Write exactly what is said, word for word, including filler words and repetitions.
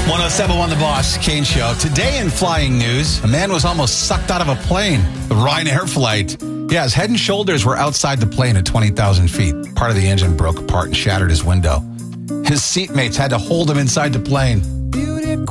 one oh seven point one The Boss, Kane Show. Today in flying news, a man was almost sucked out of a plane. The Ryanair flight. Yeah, his head and shoulders were outside the plane at twenty thousand feet. Part of the engine broke apart and shattered his window. His seatmates had to hold him inside the plane.